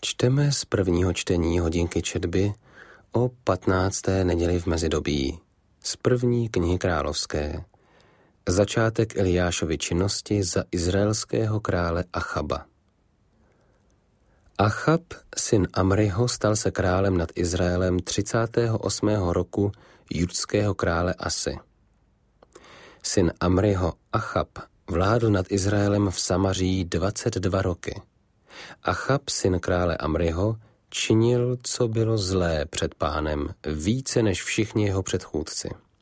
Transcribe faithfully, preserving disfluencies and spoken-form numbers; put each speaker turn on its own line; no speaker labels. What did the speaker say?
Čteme z prvního čtení hodinky četby o patnácté neděli v mezidobí, z první knihy královské, začátek Eliášovy činnosti za izraelského krále Achaba. Achab, syn Amriho, stal se králem nad Izraelem třicátého osmého roku judského krále Asy. Syn Amriho Achab vládl nad Izraelem v Samaří dvacet dva roky. Achab, syn krále Amriho, činil, co bylo zlé před Pánem, více než všichni jeho předchůdci.